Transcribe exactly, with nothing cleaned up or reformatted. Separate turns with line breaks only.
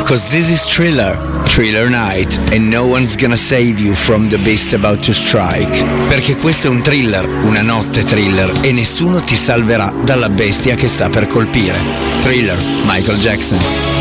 Cause this is Thriller, Thriller Night, and no one's gonna save you from the beast about to strike. Perché questo è un thriller, una notte thriller, e nessuno ti salverà dalla bestia che sta per colpire. Thriller, Michael Jackson.